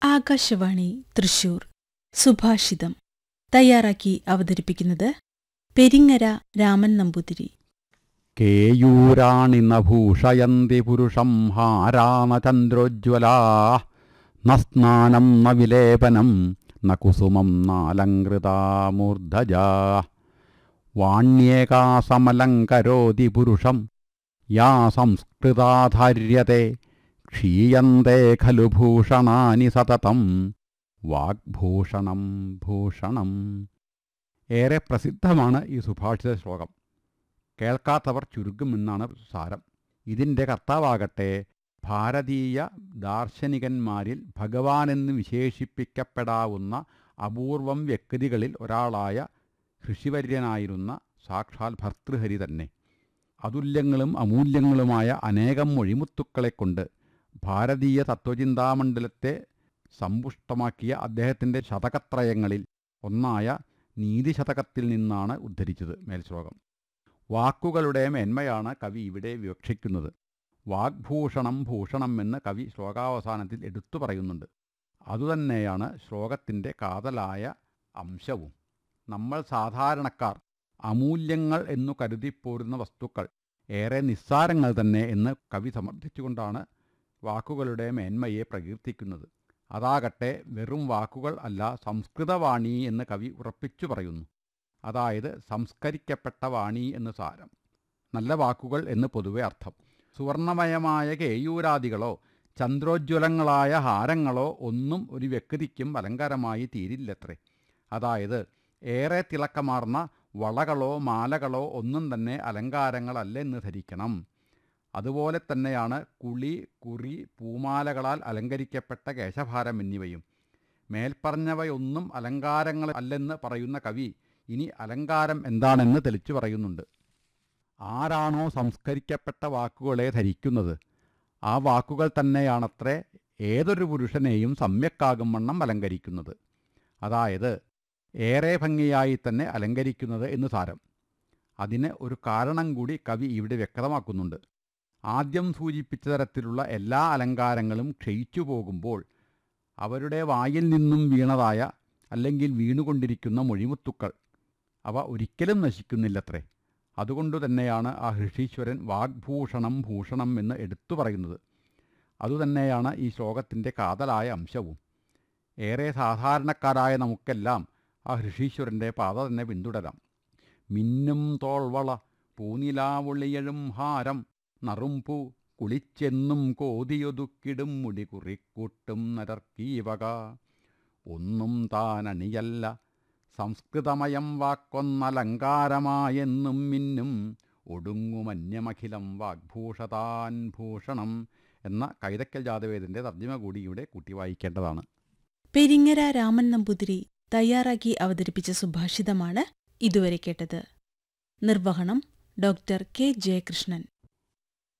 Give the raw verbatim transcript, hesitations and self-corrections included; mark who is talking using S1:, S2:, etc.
S1: ആകാശവാണി തൃശൂർ സുഭാഷിതം തയ്യാറാക്കി അവതരിപ്പിക്കുന്നത് പെരിങ്ങര രാമൻ നമ്പൂതിരി.
S2: കേയൂരാണിന ഭൂഷയന്തി പുരുഷം ഹാരാന ചന്ദ്രോജ്വലാ ന സ്നാനം ന വിലേപനം ന കുസുമം നാലങ്കൃതാ മൂർധജാ വാണ്യേകാ സമലങ്കരോതി പുരുഷം യാ സംസ്കൃതാധാര്യത്തെ ക്ഷീയന്തേ ഖലു ഭൂഷണാനി സതതം വാഗ്ഭൂഷണം ഭൂഷണം. ഏറെ പ്രസിദ്ധമാണ് ഈ സുഭാഷിത ശ്ലോകം. കേൾക്കാത്തവർ ചുരുക്കുമെന്നാണ് സാരം. ഇതിൻ്റെ കർത്താവാകട്ടെ ഭാരതീയ ദാർശനികന്മാരിൽ ഭഗവാനെന്ന് വിശേഷിപ്പിക്കപ്പെടാവുന്ന അപൂർവം വ്യക്തികളിൽ ഒരാളായ ഋഷിവര്യനായിരുന്ന സാക്ഷാൽ ഭർതൃഹരി തന്നെ. അതുല്യങ്ങളും അമൂല്യങ്ങളുമായ അനേകം മൊഴിമുത്തുക്കളെക്കൊണ്ട് ഭാരതീയ തത്വചിന്താമണ്ഡലത്തെ സമ്പുഷ്ടമാക്കിയ അദ്ദേഹത്തിൻ്റെ ശതകത്രയങ്ങളിൽ ഒന്നായ നീതിശതകത്തിൽ നിന്നാണ് ഉദ്ധരിച്ചത് മേൽശ്ലോകം. വാക്കുകളുടെ മേന്മയാണ് കവി ഇവിടെ വിവക്ഷിക്കുന്നത്. വാഗ്ഭൂഷണം ഭൂഷണം എന്ന് കവി ശ്ലോകാവസാനത്തിൽ എടുത്തു പറയുന്നുണ്ട്. അതുതന്നെയാണ് ശ്ലോകത്തിൻ്റെ കാതലായ അംശവും. നമ്മൾ സാധാരണക്കാർ അമൂല്യങ്ങൾ എന്നു കരുതിപ്പോരുന്ന വസ്തുക്കൾ ഏറെ നിസ്സാരങ്ങൾ തന്നെ എന്ന് കവി സമർത്ഥിച്ചുകൊണ്ടാണ് വാക്കുകളുടെ മേന്മയെ പ്രകീർത്തിക്കുന്നത്. അതാകട്ടെ വെറും വാക്കുകൾ അല്ല, സംസ്കൃതവാണി എന്ന് കവി ഉറപ്പിച്ചു പറയുന്നു. അതായത് സംസ്കരിക്കപ്പെട്ട വാണി എന്ന് സാരം. നല്ല വാക്കുകൾ എന്ന് പൊതുവെ അർത്ഥം. സുവർണമയമായ കേയൂരാദികളോ ചന്ദ്രോജ്വലങ്ങളായ ഹാരങ്ങളോ ഒന്നും ഒരു വ്യക്തിക്കും അലങ്കാരമായി തീരില്ലത്രേ. അതായത് ഏറെ തിളക്കമാർന്ന വളകളോ മാലകളോ ഒന്നും തന്നെ അലങ്കാരങ്ങളല്ലെന്ന് ധരിക്കണം. അതുപോലെ തന്നെയാണ് കുളി, കുറി, പൂമാലകളാൽ അലങ്കരിക്കപ്പെട്ട കേശഭാരം എന്നിവയും. മേൽപ്പറഞ്ഞവയൊന്നും അലങ്കാരങ്ങൾ അല്ലെന്ന് പറയുന്ന കവി ഇനി അലങ്കാരം എന്താണെന്ന് തെളിച്ചു പറയുന്നുണ്ട്. ആരാണോ സംസ്കരിക്കപ്പെട്ട വാക്കുകളെ ധരിക്കുന്നത്, ആ വാക്കുകൾ തന്നെയാണത്രേ ഏതൊരു പുരുഷനെയും സമ്യക്കാകും വണ്ണം അലങ്കരിക്കുന്നത്. അതായത് ഏറെ ഭംഗിയായി തന്നെ അലങ്കരിക്കുന്നത് എന്ന് സാരം. അതിന് ഒരു കാരണം കൂടി കവി ഇവിടെ വ്യക്തമാക്കുന്നുണ്ട്. ആദ്യം സൂചിപ്പിച്ച തരത്തിലുള്ള എല്ലാ അലങ്കാരങ്ങളും ക്ഷയിച്ചു പോകുമ്പോൾ അവരുടെ വായിൽ നിന്നും വീണതായ അല്ലെങ്കിൽ വീണുകൊണ്ടിരിക്കുന്ന മൊഴിമുത്തുക്കൾ അവ ഒരിക്കലും നശിക്കുന്നില്ലത്രേ. അതുകൊണ്ടു തന്നെയാണ് ആ ഋഷീശ്വരൻ വാഗ്ഭൂഷണം ഭൂഷണം എന്ന് എടുത്തു പറയുന്നത്. അതുതന്നെയാണ് ഈ ശ്ലോകത്തിൻ്റെ കാതലായ അംശവും. ഏറെ സാധാരണക്കാരായ നമുക്കെല്ലാം ആ ഋഷീശ്വരൻ്റെ പാത തന്നെ പിന്തുടരാം. മിന്നും തോൾവള പൂനിലാവുളിയഴും ഹാരം നറുംപൂ കുളിച്ചെന്നും കോതിയൊതുക്കിടും മുടി കുറിക്കൂട്ടും നരർക്കീവക ഒന്നും താനണിയല്ല സംസ്കൃതമയം വാക്കൊന്നലങ്കാരമായെന്നും മിന്നും ഒടുങ്ങുമന്യമഖിലം വാഗ്ഭൂഷതാൻ ഭൂഷണം എന്ന കൈതക്കൽ ജാതവേദിൻ്റെ തർജ്ജിമ കൂടി ഇവിടെ കൂട്ടി വായിക്കേണ്ടതാണ്.
S1: പെരിങ്ങര രാമൻ നമ്പൂതിരി തയ്യാറാക്കി അവതരിപ്പിച്ച സുഭാഷിതമാണ് ഇതുവരെ കേട്ടത്. നിർവഹണം ഡോക്ടർ കെ ജയകൃഷ്ണൻ.